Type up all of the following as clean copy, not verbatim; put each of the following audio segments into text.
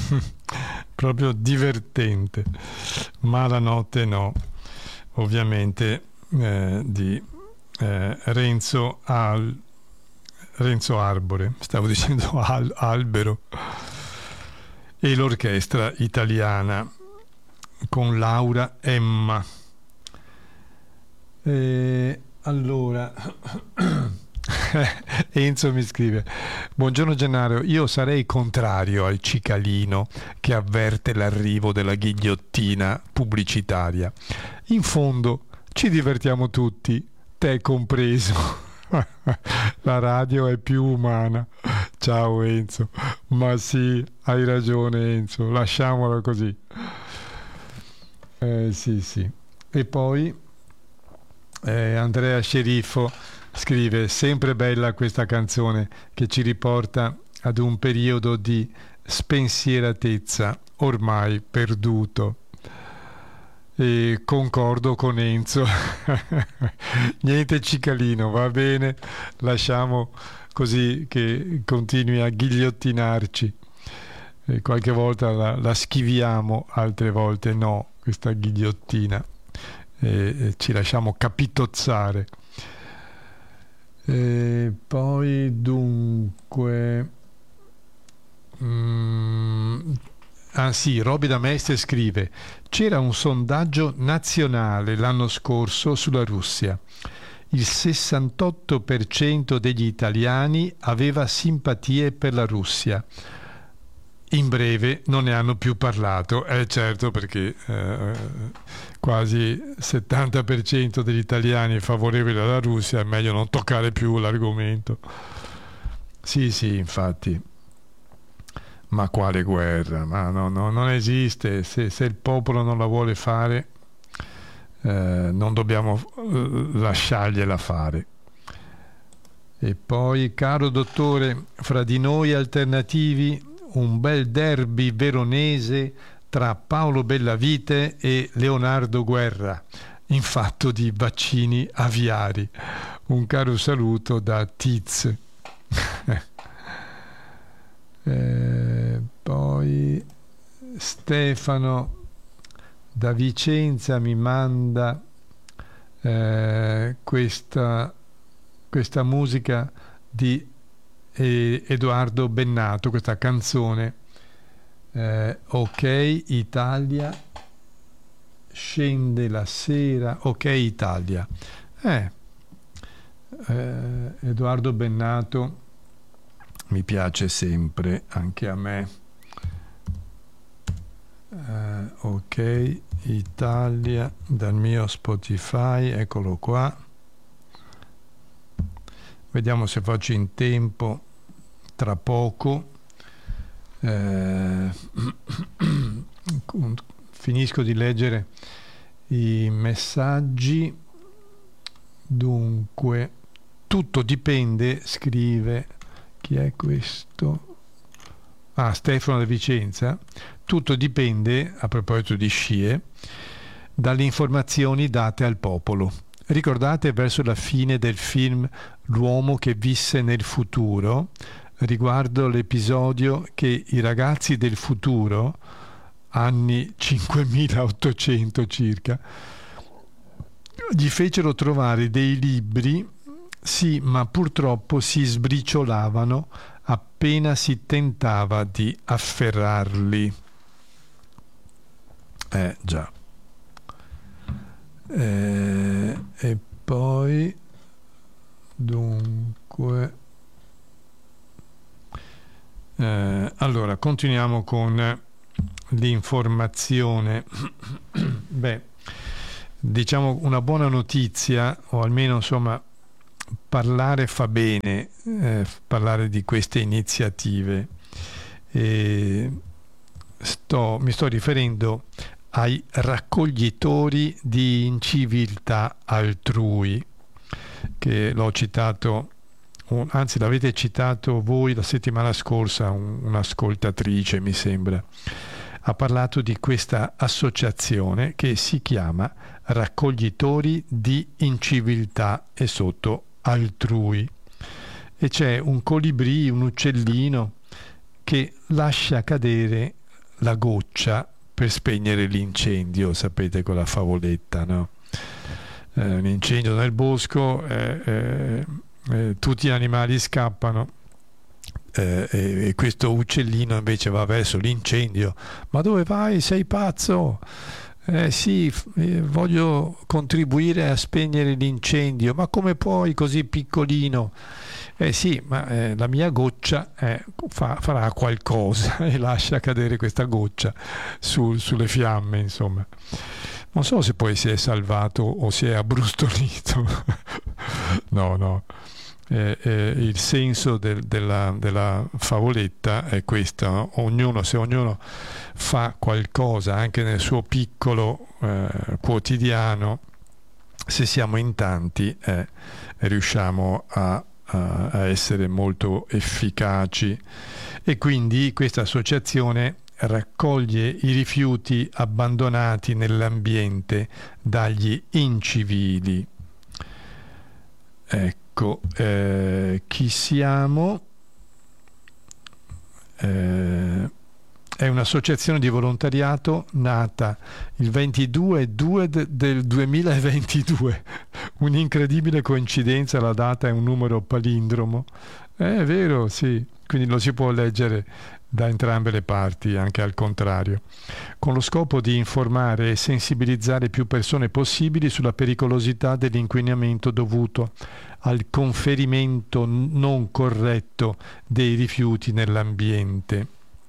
proprio divertente. Ma la notte no, ovviamente di Renzo Arbore, stavo dicendo Albero, e l'orchestra italiana con Laura Emma. Allora Enzo mi scrive: buongiorno Gennaro, io sarei contrario al cicalino che avverte l'arrivo della ghigliottina pubblicitaria. In fondo ci divertiamo tutti, te compreso. La radio è più umana. Ciao Enzo. Ma sì, hai ragione Enzo, lasciamola così. Sì, sì. E poi Andrea Sceriffo scrive: sempre bella questa canzone che ci riporta ad un periodo di spensieratezza ormai perduto. E concordo con Enzo. Niente cicalino, va bene, lasciamo così che continui a ghigliottinarci. E qualche volta la schiviamo, altre volte no, questa ghigliottina, e ci lasciamo capitozzare. E poi dunque ah sì, Roby da Mestre scrive: c'era un sondaggio nazionale l'anno scorso sulla Russia. Il 68% degli italiani aveva simpatie per la Russia. In breve non ne hanno più parlato, certo, perché quasi il 70% degli italiani è favorevole alla Russia, è meglio non toccare più l'argomento. Sì, sì, infatti. Ma quale guerra? Ma no, non esiste. Se il popolo non la vuole fare, non dobbiamo lasciargliela fare. E poi, caro dottore, fra di noi alternativi, un bel derby veronese tra Paolo Bellavite e Leonardo Guerra, in fatto di vaccini aviari. Un caro saluto da Tiz. Poi Stefano da Vicenza mi manda questa musica di Edoardo Bennato, questa canzone, Ok Italia, scende la sera, Ok Italia. Edoardo Bennato mi piace sempre, anche a me. Ok Italia, dal mio Spotify, eccolo qua. Vediamo se faccio in tempo tra poco. Finisco di leggere i messaggi. Dunque, tutto dipende, scrive, chi è questo? Stefano da Vicenza. Tutto dipende, a proposito di scie, dalle informazioni date al popolo. Ricordate verso la fine del film L'uomo che visse nel futuro, riguardo l'episodio che i ragazzi del futuro, anni 5800 circa, gli fecero trovare dei libri, sì, ma purtroppo si sbriciolavano appena si tentava di afferrarli. Già. E poi dunque allora continuiamo con l'informazione. Beh, diciamo una buona notizia, o almeno insomma parlare fa bene, parlare di queste iniziative. Mi sto riferendo ai raccoglitori di inciviltà altrui, che l'ho citato, anzi l'avete citato voi la settimana scorsa, un'ascoltatrice mi sembra, ha parlato di questa associazione che si chiama Raccoglitori di Inciviltà e sotto altrui, e c'è un colibrì, un uccellino che lascia cadere la goccia per spegnere l'incendio, sapete quella favoletta, no? Un incendio nel bosco, tutti gli animali scappano, e questo uccellino invece va verso l'incendio. Ma dove vai? Sei pazzo? Sì, voglio contribuire a spegnere l'incendio. Ma come puoi, così piccolino? Sì, ma la mia goccia farà qualcosa e lascia cadere questa goccia sulle fiamme, insomma. Non so se poi si è salvato o si è abbrustolito. No, no. Il senso della favoletta è questo, no? Se ognuno fa qualcosa anche nel suo piccolo quotidiano, se siamo in tanti riusciamo a essere molto efficaci. E quindi questa associazione raccoglie i rifiuti abbandonati nell'ambiente dagli incivili. Ecco, chi siamo? È un'associazione di volontariato nata il 22/2 del 2022. Un'incredibile coincidenza, la data è un numero palindromo. È vero, sì, quindi lo si può leggere da entrambe le parti, anche al contrario, con lo scopo di informare e sensibilizzare più persone possibili sulla pericolosità dell'inquinamento dovuto al conferimento non corretto dei rifiuti nell'ambiente.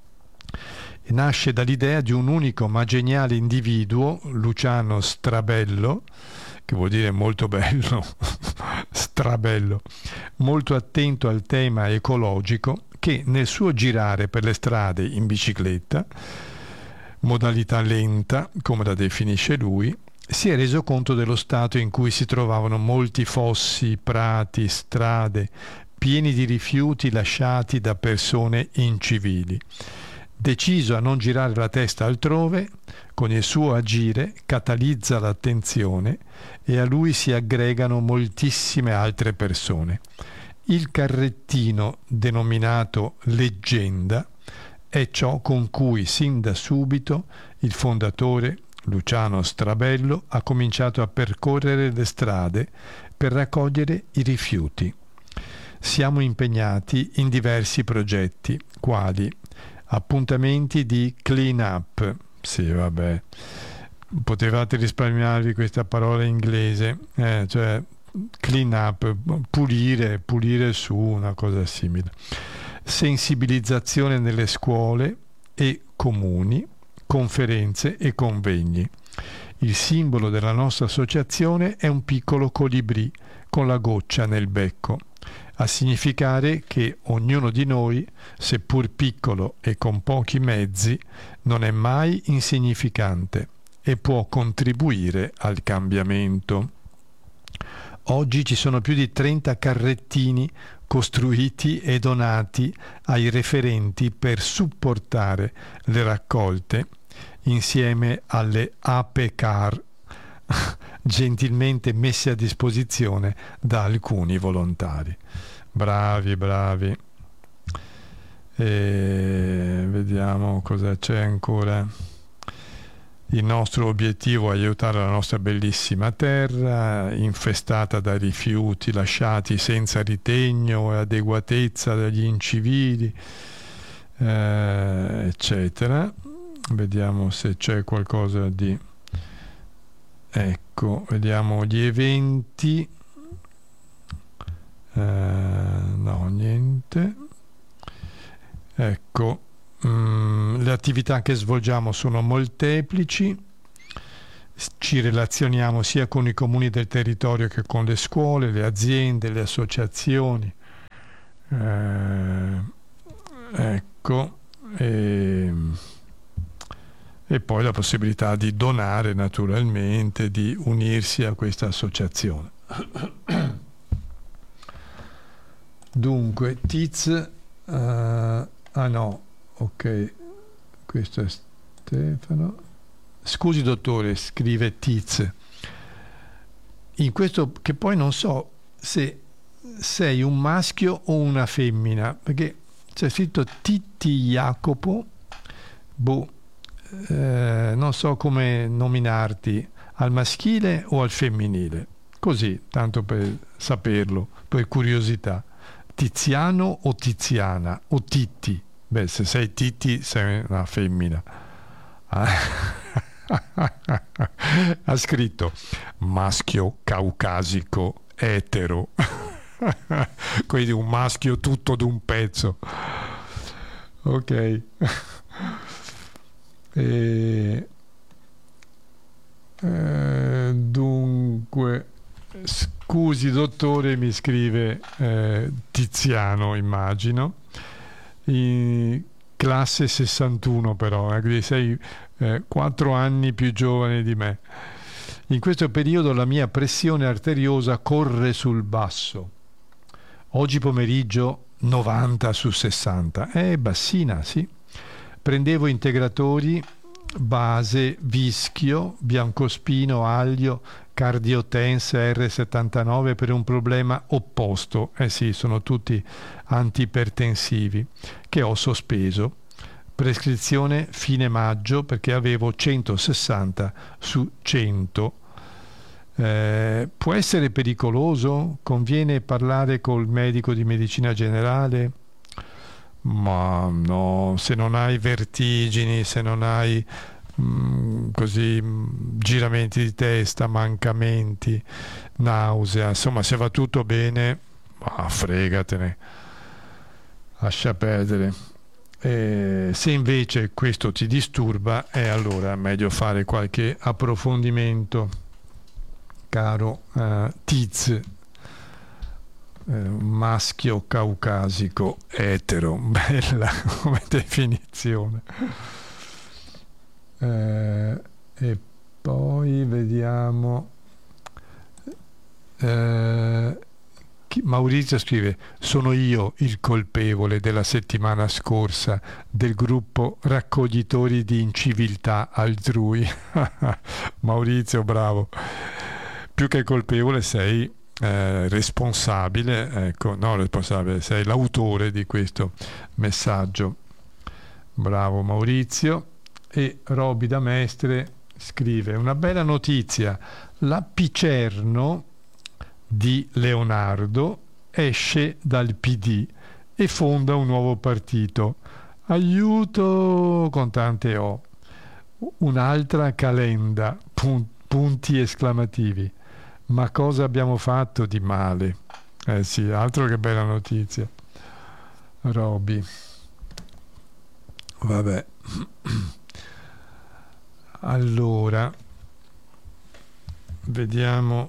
E nasce dall'idea di un unico ma geniale individuo, Luciano Strabello, che vuol dire molto bello, strabello, molto attento al tema ecologico, che nel suo girare per le strade in bicicletta, modalità lenta, come la definisce lui, si è reso conto dello stato in cui si trovavano molti fossi, prati, strade, pieni di rifiuti lasciati da persone incivili. Deciso a non girare la testa altrove, con il suo agire catalizza l'attenzione e a lui si aggregano moltissime altre persone. Il carrettino, denominato Leggenda, è ciò con cui sin da subito il fondatore, Luciano Strabello, ha cominciato a percorrere le strade per raccogliere i rifiuti. Siamo impegnati in diversi progetti, quali appuntamenti di clean up. Sì, vabbè, potevate risparmiarvi questa parola inglese, cioè clean up, pulire su, una cosa simile. Sensibilizzazione nelle scuole e comuni, conferenze e convegni. Il simbolo della nostra associazione è un piccolo colibrì con la goccia nel becco, a significare che ognuno di noi, seppur piccolo e con pochi mezzi, non è mai insignificante e può contribuire al cambiamento. Oggi ci sono più di 30 carrettini costruiti e donati ai referenti per supportare le raccolte insieme alle Ape Car gentilmente messe a disposizione da alcuni volontari. Bravi, bravi. E vediamo cosa c'è ancora. Il nostro obiettivo è aiutare la nostra bellissima terra, infestata da rifiuti lasciati senza ritegno e adeguatezza dagli incivili, eccetera. Vediamo se c'è qualcosa di... Ecco, vediamo gli eventi. No, niente. Ecco, le attività che svolgiamo sono molteplici. Ci relazioniamo sia con i comuni del territorio che con le scuole, le aziende, le associazioni. Ecco, e poi la possibilità di donare, naturalmente, di unirsi a questa associazione. Dunque, Tiz, no, ok, questo è Stefano. Scusi dottore, scrive Tiz, in questo che poi non so se sei un maschio o una femmina, perché c'è scritto Titti Jacopo, boh, non so come nominarti, al maschile o al femminile, così, tanto per saperlo, per curiosità. Tiziano o Tiziana o Titti? Beh, se sei Titti sei una femmina. Ha scritto maschio caucasico etero. Quindi un maschio tutto d'un pezzo. Ok. Dunque, scusi dottore, mi scrive Tiziano, immagino, in classe 61 però, quindi sei 4 anni più giovane di me. In questo periodo la mia pressione arteriosa corre sul basso. Oggi pomeriggio 90 su 60. È bassina, sì. Prendevo integratori, base, vischio, biancospino, aglio, cardiotense R79 per un problema opposto. Eh sì, sono tutti antipertensivi che ho sospeso. Prescrizione fine maggio perché avevo 160 su 100. Può essere pericoloso? Conviene parlare col medico di medicina generale? Ma no, se non hai vertigini, se non hai giramenti di testa, mancamenti, nausea, insomma, se va tutto bene, ma fregatene, lascia perdere. Se invece questo ti disturba, allora è meglio fare qualche approfondimento, caro Tiz. Maschio caucasico etero, bella come definizione. E poi vediamo. Maurizio scrive: sono io il colpevole della settimana scorsa del gruppo raccoglitori di inciviltà altrui. Maurizio, bravo. Più che colpevole sei responsabile, ecco, no, responsabile, sei l'autore di questo messaggio. Bravo Maurizio. E Roby da Mestre scrive: una bella notizia, la Picerno di Leonardo esce dal PD e fonda un nuovo partito. Aiuto, con tante O. Un'altra Calenda, punti esclamativi. Ma cosa abbiamo fatto di male? Sì, altro che bella notizia. Roby. Vabbè. Allora, vediamo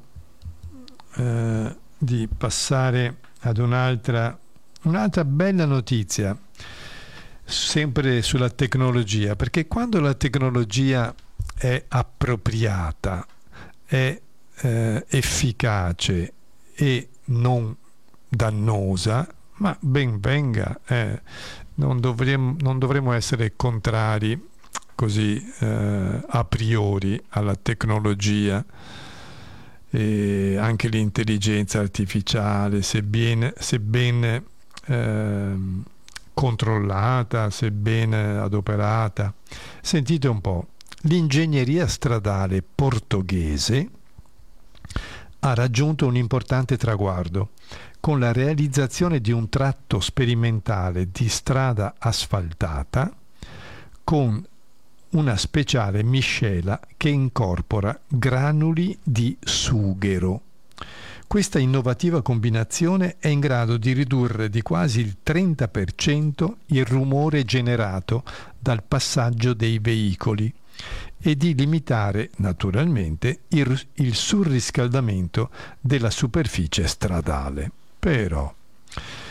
di passare ad un'altra bella notizia, sempre sulla tecnologia, perché quando la tecnologia è appropriata, è efficace e non dannosa, ma ben venga, non dovremmo essere contrari così a priori alla tecnologia. E anche l'intelligenza artificiale, se ben controllata, se ben adoperata. Sentite un po', l'ingegneria stradale portoghese ha raggiunto un importante traguardo con la realizzazione di un tratto sperimentale di strada asfaltata con una speciale miscela che incorpora granuli di sughero. Questa innovativa combinazione è in grado di ridurre di quasi il 30% il rumore generato dal passaggio dei veicoli e di limitare naturalmente il surriscaldamento della superficie stradale. Però